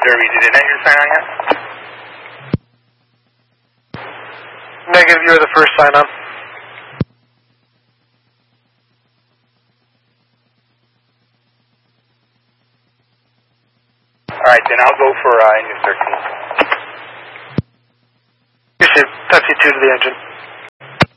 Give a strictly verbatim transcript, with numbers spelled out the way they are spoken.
Derby, did an engine sign on yet? Negative, you were the first sign on. Alright, then I'll go for uh, engine thirteen. You should Pepsi two to the engine.